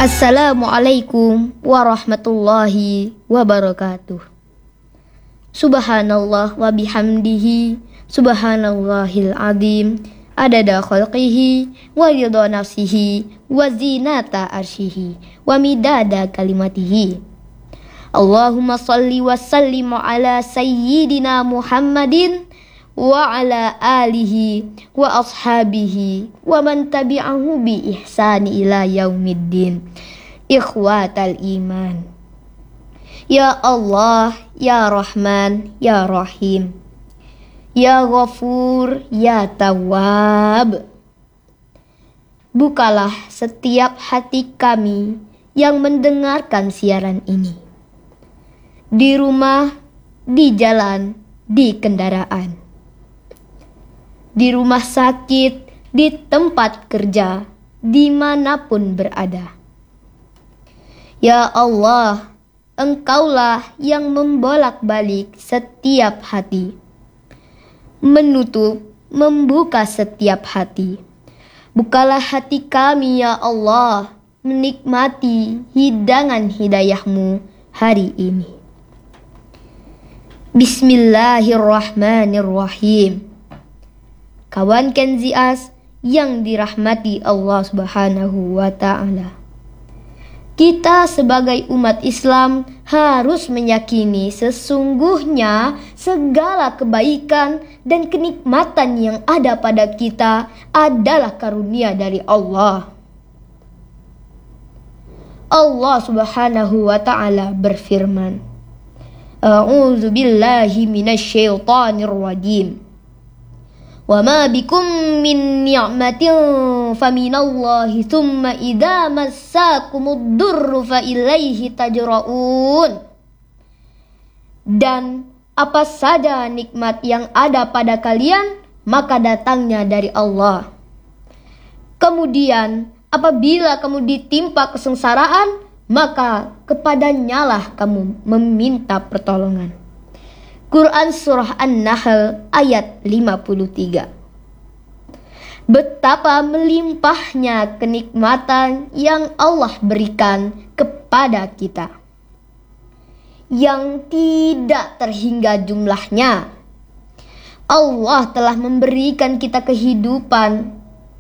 Assalamualaikum warahmatullahi wabarakatuh. Subhanallah wa bihamdihi, subhanallahil azim, adada khalqihi wa ridha nafsihi wa zinata arsyihi wa midada kalimatihi. Allahumma salli wa sallim ala sayyidina Muhammadin wa ala alihi wa ashabihi wa man tabi'ahu bi ihsani ila yaumiddin. Ikhwatal iman, ya Allah, ya Rahman, ya Rahim, ya Ghafur, ya Tawwab, bukalah setiap hati kami yang mendengarkan siaran ini, di rumah, di jalan, di kendaraan, di rumah sakit, di tempat kerja, dimanapun berada. Ya Allah, Engkaulah yang membolak-balik setiap hati, menutup, membuka setiap hati. Bukalah hati kami ya Allah, menikmati hidangan hidayah-Mu hari ini. Bismillahirrahmanirrahim. Kawan Kenzias yang dirahmati Allah Subhanahu wa Ta'ala, kita sebagai umat Islam harus meyakini sesungguhnya segala kebaikan dan kenikmatan yang ada pada kita adalah karunia dari Allah. Allah Subhanahu wa Ta'ala berfirman, A'udzu billahi minasyaitonir rajim. Wa ma bikum min ni'matin faminallahi thumma idza massakumud durru fa ilaihi tajra'un. Dan apa saja nikmat yang ada pada kalian, maka datangnya dari Allah. Kemudian apabila kamu ditimpa kesengsaraan, maka kepadanyalah kamu meminta pertolongan. Quran Surah An-Nahl ayat 53. Betapa melimpahnya kenikmatan yang Allah berikan kepada kita, yang tidak terhingga jumlahnya. Allah telah memberikan kita kehidupan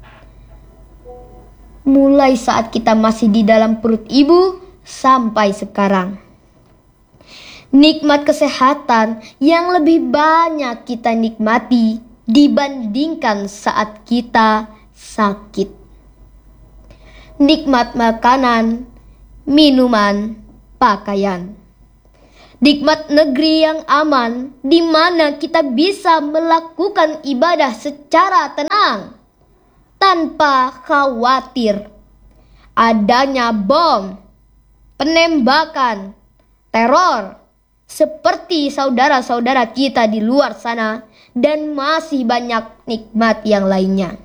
mulai saat kita masih di dalam perut ibu sampai sekarang. Nikmat kesehatan yang lebih banyak kita nikmati dibandingkan saat kita sakit. Nikmat makanan, minuman, pakaian. Nikmat negeri yang aman, di mana kita bisa melakukan ibadah secara tenang, tanpa khawatir adanya bom, penembakan, teror, seperti saudara-saudara kita di luar sana, dan masih banyak nikmat yang lainnya.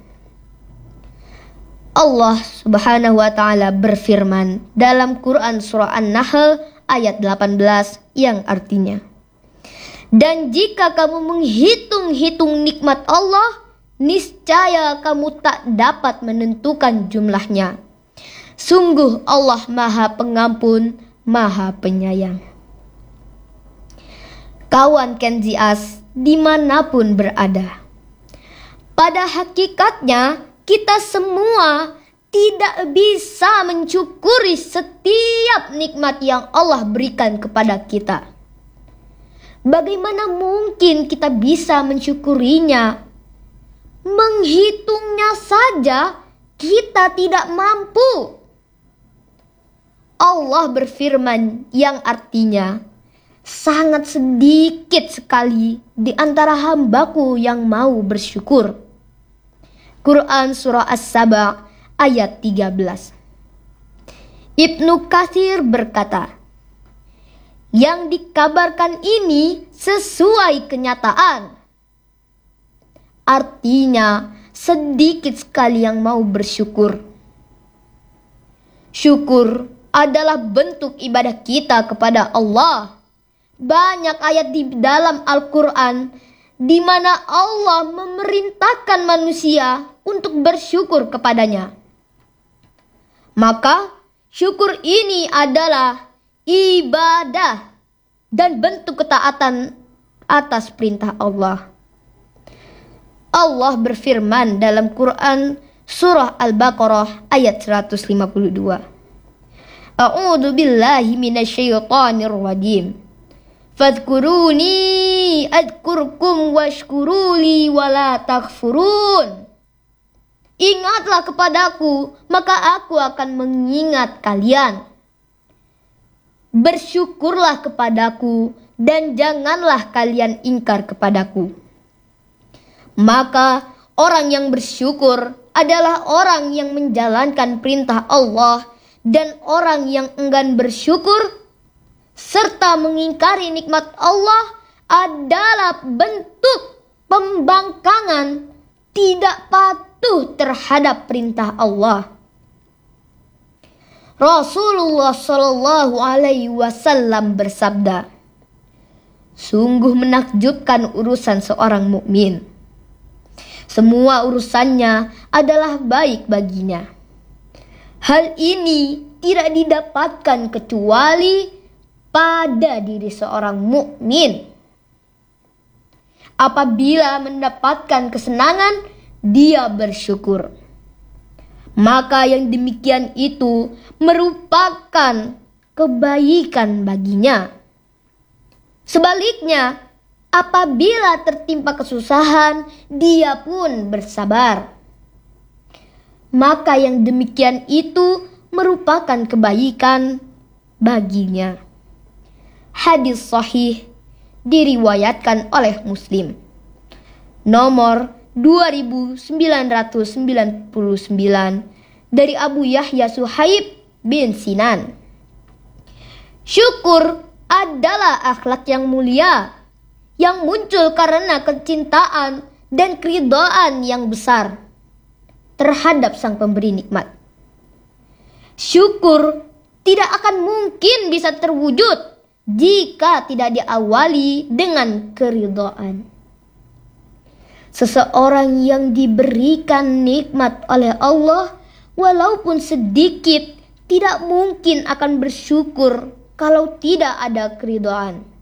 Allah Subhanahu wa Ta'ala berfirman dalam Quran Surah An-Nahl ayat 18 yang artinya, dan jika kamu menghitung-hitung nikmat Allah, niscaya kamu tak dapat menentukan jumlahnya. Sungguh Allah Maha Pengampun, Maha Penyayang. Kawan Kenzias dimanapun berada, pada hakikatnya kita semua tidak bisa mencukuri setiap nikmat yang Allah berikan kepada kita. Bagaimana mungkin kita bisa mencukurinya? Menghitungnya saja kita tidak mampu. Allah berfirman yang artinya, sangat sedikit sekali di antara hambaku yang mau bersyukur. Quran Surah As-Saba ayat 13. Ibnu Katsir berkata, yang dikabarkan ini sesuai kenyataan. Artinya sedikit sekali yang mau bersyukur. Syukur adalah bentuk ibadah kita kepada Allah. Banyak ayat di dalam Al-Quran di mana Allah memerintahkan manusia untuk bersyukur kepadanya. Maka Syukur ini adalah ibadah dan bentuk ketaatan atas perintah Allah. Allah berfirman dalam Quran surah Al-Baqarah ayat 152. A'udzu billahi minasyaitonir rajim. Fadhkuruni adkurkum washkuruli wala takfurun. Ingatlah kepadaku, maka aku akan mengingat kalian. Bersyukurlah kepadaku, dan janganlah kalian ingkar kepadaku. Maka orang yang bersyukur adalah orang yang menjalankan perintah Allah, dan orang yang enggan bersyukur serta mengingkari nikmat Allah adalah bentuk pembangkangan, tidak patuh terhadap perintah Allah. Rasulullah Shallallahu Alaihi Wasallam bersabda, sungguh menakjubkan urusan seorang mukmin. Semua urusannya adalah baik baginya. Hal ini tidak didapatkan kecuali pada diri seorang mukmin. Apabila mendapatkan kesenangan, dia bersyukur. Maka yang demikian itu merupakan kebaikan baginya. Sebaliknya, apabila tertimpa kesusahan, dia pun bersabar. Maka yang demikian itu merupakan kebaikan baginya. Hadis sahih diriwayatkan oleh Muslim. Nomor 2999 dari Abu Yahya Suhaib bin Sinan. Syukur adalah akhlak yang mulia yang muncul karena kecintaan dan keridhaan yang besar terhadap sang pemberi nikmat. Syukur tidak akan mungkin bisa terwujud jika tidak diawali dengan keridhaan. Seseorang yang diberikan nikmat oleh Allah, walaupun sedikit, tidak mungkin akan bersyukur kalau tidak ada keridhaan.